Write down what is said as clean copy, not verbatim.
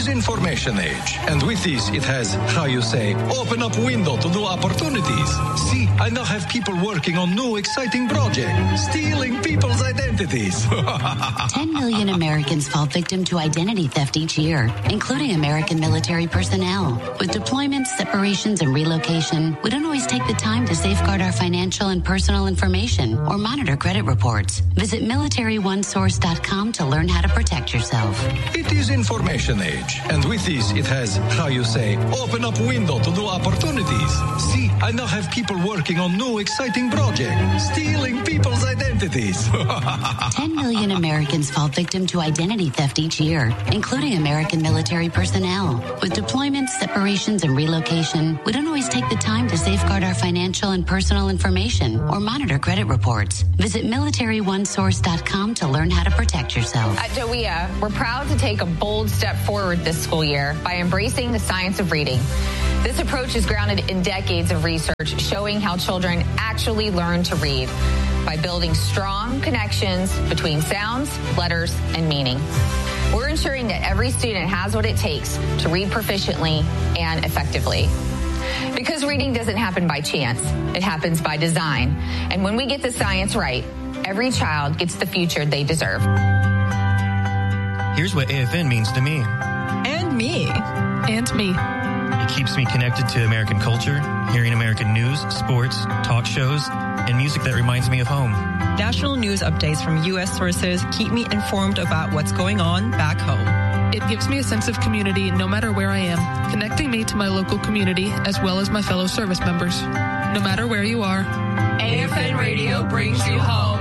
information age, and with this it has, how you say, open up window to new opportunities. See, I now have people working on new exciting projects, stealing people's identities. 10 million Americans fall victim to identity theft each year, including American military personnel. With deployments, separations, and relocation, we don't always take the time to safeguard our financial and personal information or monitor credit reports. Visit MilitaryOneSource.com to learn how to protect yourself. It is information age, and with this it has, how you say, open up window to new opportunities. See, I now have people working on new exciting projects, stealing people's identities. 10 million Americans fall victim to identity theft each year, including American military personnel. With deployments, separations, and relocation, we don't always take the time to safeguard our financial and personal information or monitor credit reports. Visit MilitaryOneSource.com to learn how to protect yourself. At JOEA, we're proud to take a bold step forward this school year by embracing the science of reading. This approach is grounded in decades of research showing how children actually learn to read by building strong connections between sounds, letters, and meaning. We're ensuring that every student has what it takes to read proficiently and effectively. Because reading doesn't happen by chance, it happens by design. And when we get the science right, every child gets the future they deserve. Here's what AFN means to me. And me. And me. It keeps me connected to American culture, hearing American news, sports, talk shows, and music that reminds me of home. National news updates from U.S. sources keep me informed about what's going on back home. It gives me a sense of community no matter where I am, connecting me to my local community as well as my fellow service members. No matter where you are, AFN Radio brings you home.